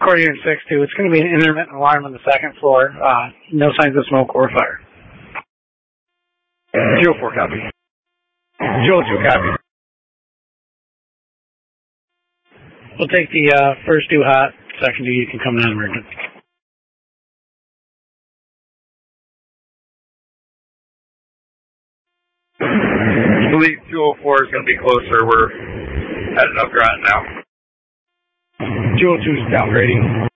Accordion 6-2, it's going to be an intermittent alarm on the second floor. No signs of smoke or fire. 04 copy. 02 copy. We'll take the first 2 hot, second 2 you can come non-emergent. I believe 204 is going to be closer. We're heading up Groton now. 202 is downgrading.